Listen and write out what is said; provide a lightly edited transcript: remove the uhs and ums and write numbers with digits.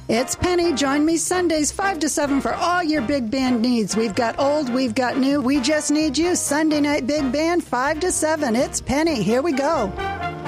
It's Penny. Join me Sundays 5 to 7 for all your big band needs. We've got old, we've got new. We just need you. Sunday night big band 5 to 7. It's Penny. Here we go.